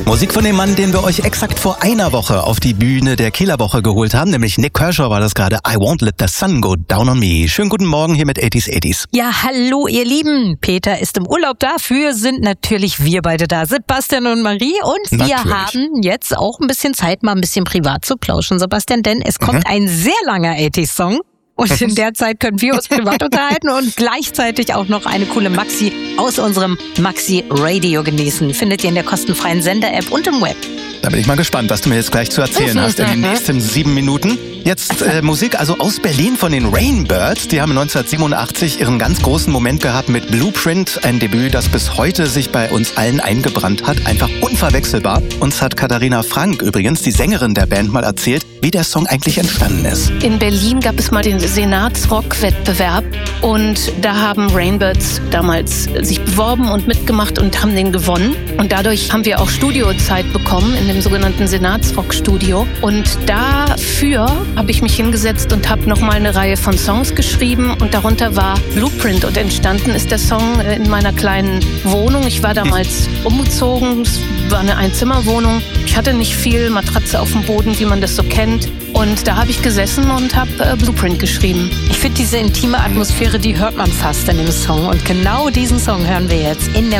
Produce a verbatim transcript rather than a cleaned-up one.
Musik von dem Mann, den wir euch exakt vor einer Woche auf die Bühne der Kieler Woche geholt haben, nämlich Nik Kershaw war das gerade. I won't let the sun go down on me. Schönen guten Morgen hier mit achtziger achtziger. Ja, hallo ihr Lieben. Peter ist im Urlaub, dafür sind natürlich wir beide da, Sebastian und Marie. Und wir Natürlich. haben jetzt auch ein bisschen Zeit, mal ein bisschen privat zu plauschen, Sebastian, denn es kommt mhm. ein sehr langer achtziger-Song. Und in der Zeit können wir uns privat unterhalten und gleichzeitig auch noch eine coole Maxi aus unserem Maxi Radio genießen. Findet ihr in der kostenfreien Sender-App und im Web. Da bin ich mal gespannt, was du mir jetzt gleich zu erzählen hast in den nächsten sieben Minuten. Jetzt äh, Musik also aus Berlin von den Rainbirds. Die haben neunzehnhundertsiebenundachtzig ihren ganz großen Moment gehabt mit Blueprint. Ein Debüt, das bis heute sich bei uns allen eingebrannt hat. Einfach unverwechselbar. Uns hat Katharina Frank, übrigens die Sängerin der Band, mal erzählt, wie der Song eigentlich entstanden ist. In Berlin gab es mal den Senatsrock-Wettbewerb und da haben Rainbirds damals sich beworben und mitgemacht und haben den gewonnen. Und dadurch haben wir auch Studiozeit bekommen in dem sogenannten Senatsrock-Studio. Und dafür habe ich mich hingesetzt und habe nochmal eine Reihe von Songs geschrieben und darunter war Blueprint. Und entstanden ist der Song in meiner kleinen Wohnung. Ich war damals umgezogen, es war eine Einzimmerwohnung. Ich hatte nicht viel Matratze auf dem Boden, wie man das so kennt. Und da habe ich gesessen und habe äh, Blueprint geschrieben. Ich finde diese intime Atmosphäre, die hört man fast in dem Song. Und genau diesen Song hören wir jetzt in der